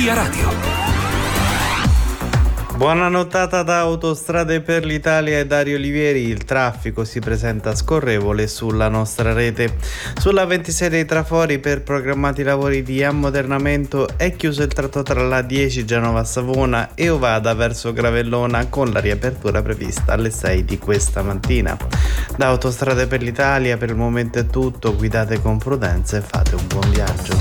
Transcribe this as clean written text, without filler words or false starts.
Via Radio. Buona nottata da Autostrade per l'Italia e Dario Olivieri. Il traffico si presenta scorrevole sulla nostra rete. Sulla 26 dei trafori, per programmati lavori di ammodernamento, è chiuso il tratto tra la 10 Genova-Savona e Ovada verso Gravellona, con la riapertura prevista alle 6 di questa mattina. Da Autostrade per l'Italia per il momento è tutto. Guidate con prudenza e fate un buon viaggio.